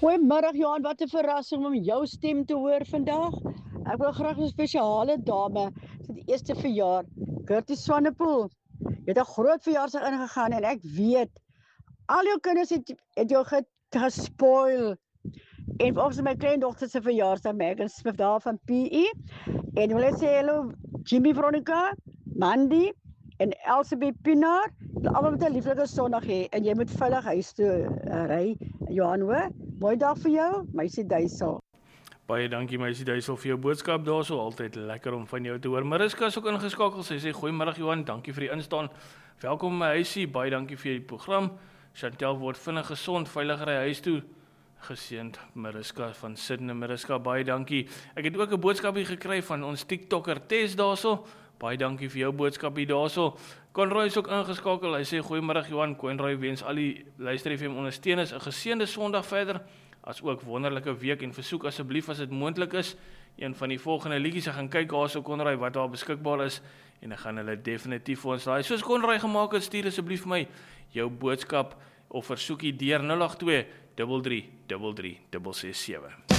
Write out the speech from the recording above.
Goeiemiddag Johan, wat 'n verrassing om jou stem te hoor vandag. Ek wil graag 'n spesiale dame, dit die eerste verjaar, Gertie Swanepoel. Jy het 'n groot verjaarsdag ingegaan en ek weet al jou kinders het jou gespoil. En volgens my kleindogter se verjaarsdag, Megan Smith daar van PE. En wil ek sê hallo Jimmy Veronica, Mandy en Elsabeth Pinaar. Almal met 'n lieflike Sondag hê en jy moet veilig huis toe ry. Johan hoor. Mooi dag vir jou, meisie Duisel. Baie dankie meisie Duisel vir jou boodskap daarso, altyd lekker om van jou te hoor. Mariska is ook ingeskakel, sy sê goeiemiddag Johan, dankie vir die instaan. Welkom my huisie, baie dankie vir die program. Chantel word vinnig gesond, veilig ry huis toe. Geseënd Mariska van Sydney. Mariska, baie dankie. Ek het ook 'n boodskapie gekry van ons TikToker Tess daarso. Baie dankie vir jou boodskapie daarso. Conroy is ook ingeskakel. Hy sê goeiemiddag Johan. Conroy wens al die luister FM ondersteuners 'n geseënde Sondag verder, as ook wonderlike week en versoek asseblief as dit moontlik is, een van die volgende liedjies ek gaan kyk daarso Conroy wat daar beskikbaar is en ek gaan hulle definitief vir ons daai. Soos Conroy gemaak het, stuur asseblief my jou boodskap of versoekie deur 082 33 33 667.